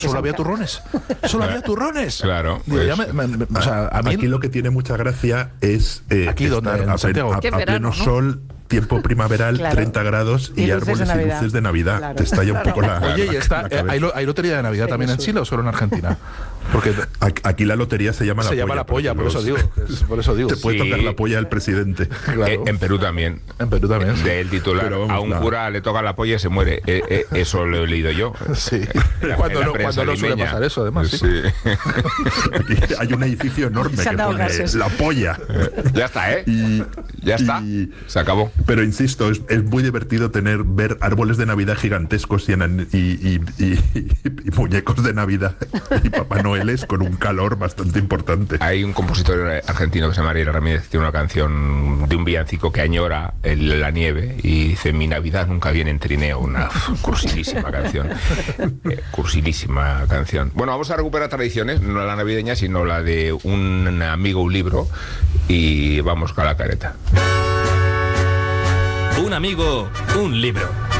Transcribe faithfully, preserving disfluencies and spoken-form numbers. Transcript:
Solo había turrones. Solo había turrones. Claro. Digo, Pues, ya me- me- me- o sea, a mí Aquí lo que tiene mucha gracia es eh, Aquí, estar donde, en a, Santiago. a- Qué a verano, pleno ¿no? sol, tiempo primaveral, Claro. treinta grados y, Y luces árboles de y Navidad. luces de Navidad. Claro. Te estalla un poco la. Oye, y está, la eh, cabeza. ¿hay, lo- ¿hay lotería de Navidad Sí, también en eso. Chile o solo en Argentina? Porque Aquí- Aquí la lotería se llama se la llama polla. la polla, por porque eso digo. los- que es- por eso digo. Te puede Sí. tocar la polla del presidente. Claro. Eh, en Perú también. En Perú también. sí. Del titular, Pero vamos, a un la- cura le toca la polla y se muere. Eh, eh, eso lo he leído yo. Sí. En la- Cuando en la no, prensa cuando no suele limeña. pasar eso, además. Sí. Sí. Aquí hay un edificio enorme Se que han dado pone gases. la polla. Ya está, ¿eh? Y, Ya está. y- Se acabó. pero insisto, es, es muy divertido tener ver árboles de Navidad gigantescos y, enan- y, y- y- y muñecos de Navidad y Papá Noeles con un calor bastante importante. Hay un compositor argentino que se llama Ariel Ramírez, tiene una canción de un villancico que añora el- la nieve y dice: mi Navidad nunca viene en trineo. Una uf, cursilísima canción. Eh, cursilísima canción. Bueno, vamos a recuperar tradiciones, no la navideña, sino la de un amigo, un libro, y vamos con la careta. Un amigo, un libro.